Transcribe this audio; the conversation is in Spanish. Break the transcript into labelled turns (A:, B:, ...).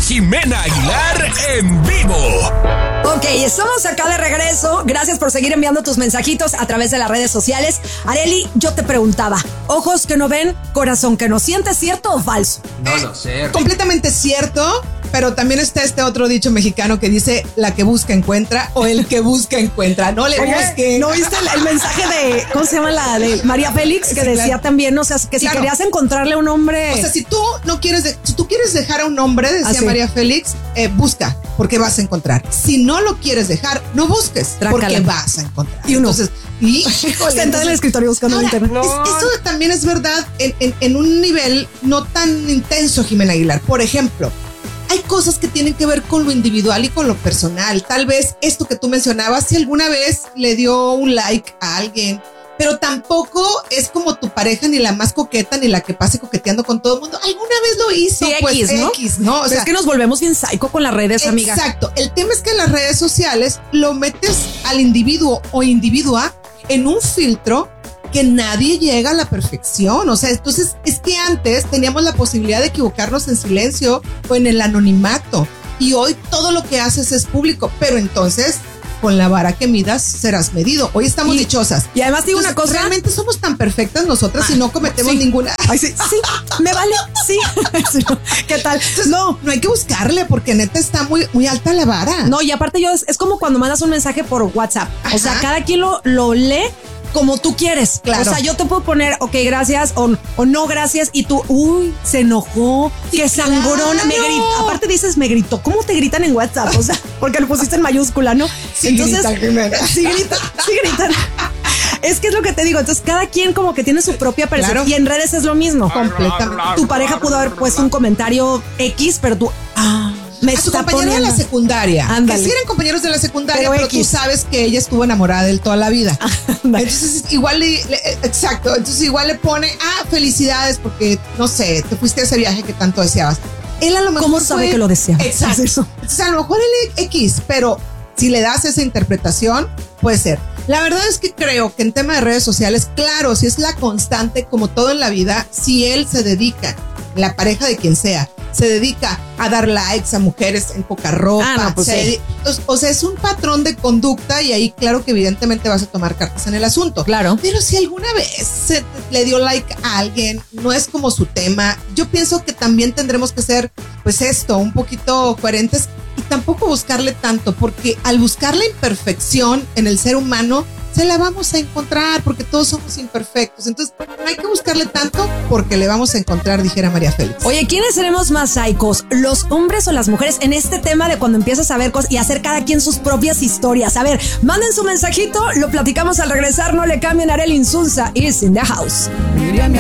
A: Jimena Aguilar en vivo.
B: Ok, estamos acá de regreso. Gracias por seguir enviando tus mensajitos a través de las redes sociales. Arely, yo te preguntaba, ojos que no ven, corazón que no siente, ¿cierto o falso?
C: No lo sé.
D: Completamente cierto, pero también está este otro dicho mexicano que dice la que busca encuentra o el que busca encuentra. No le busquen.
B: ¿No viste el mensaje de, ¿cómo se llama la de María Félix? Que
D: Sí,
B: decía
D: claro.
B: también, o sea, que si querías encontrarle un hombre.
D: O sea, si tú quieres dejar a un hombre, decía
B: sí.
D: María Félix, busca, porque vas a encontrar. Si no lo quieres dejar, no busques,
B: Trácala.
D: porque vas a encontrar.
B: Y uno.
D: Entonces,
B: Sentada en el escritorio buscando en
D: ahora,
B: internet.
D: eso también es verdad en un nivel no tan intenso, Jimena Aguilar. Por ejemplo, hay cosas que tienen que ver con lo individual y con lo personal. Tal vez esto que tú mencionabas, si alguna vez le dio un like a alguien, pero tampoco es como tu pareja ni la más coqueta ni la que pase coqueteando con todo el mundo. Alguna vez lo hizo,
B: Sí,
D: pues
B: X, ¿no?
D: O
B: Pero
D: sea,
B: es que nos volvemos bien psycho con las redes, amiga.
D: exacto. El tema es que en las redes sociales lo metes al individuo o individua en un filtro que nadie llega a la perfección. O sea, entonces es que antes teníamos la posibilidad de equivocarnos en silencio o en el anonimato. Y hoy todo lo que haces es público. Pero entonces, con la vara que midas, serás medido. Hoy estamos dichosas.
B: Y además digo una cosa.
D: Realmente somos tan perfectas nosotras y no cometemos
B: sí.
D: ninguna.
B: Ay, sí, me vale, sí. ¿Qué tal?
D: Entonces, no hay que buscarle porque neta está muy, muy alta la vara.
B: No, y aparte es como cuando mandas un mensaje por WhatsApp. O sea,
D: Ajá.
B: cada quien lo lee como tú quieres.
D: Claro.
B: O sea, yo te puedo poner, ok, gracias o no gracias y tú, uy, se enojó,
D: Sí,
B: qué sangrona,
D: claro.
B: me gritó. Aparte dices, me gritó. ¿Cómo te gritan en WhatsApp? O sea, porque lo pusiste en mayúscula, ¿no?
D: Sí gritan, Jimena.
B: sí gritan. Es que es lo que te digo. Entonces, cada quien como que tiene su propia percepción.
D: Claro.
B: Y en redes es lo mismo.
D: Completamente.
B: Tu pareja pudo haber puesto un comentario X, pero tú, me
D: A su
B: está
D: compañero de
B: poniendo.
D: la secundaria.
B: Ándale.
D: Que sí eran compañeros de la secundaria,
B: Pero
D: pero tú
B: X.
D: sabes que ella estuvo enamorada de él toda la vida.
B: Ándale.
D: Entonces igual exacto, entonces igual le pone, felicidades porque, no sé, te fuiste a ese viaje que tanto deseabas. Él a lo mejor
B: ¿Cómo sabe que lo deseaba?
D: Exacto.
B: Es eso.
D: Entonces a lo mejor él X, pero si le das esa interpretación, puede ser. La verdad es que creo que en tema de redes sociales, claro, si es la constante, como todo en la vida, si él se dedica, la pareja de quien sea, se dedica a dar likes a mujeres en poca ropa.
B: No, pues sí.
D: O sea, es un patrón de conducta y ahí claro que evidentemente vas a tomar cartas en el asunto.
B: Claro.
D: Pero si alguna vez le dio like a alguien, no es como su tema, yo pienso que también tendremos que ser, pues un poquito coherentes y tampoco buscarle tanto, porque al buscar la imperfección en el ser humano, se la vamos a encontrar porque todos somos imperfectos. Entonces, no hay que buscarle tanto porque le vamos a encontrar, dijera María Félix.
B: Oye, ¿quiénes seremos más psicos? ¿Los hombres o las mujeres? En este tema de cuando empiezas a ver cosas y hacer cada quien sus propias historias. A ver, manden su mensajito, lo platicamos al regresar, no le cambien. Arely Insunza is in the house.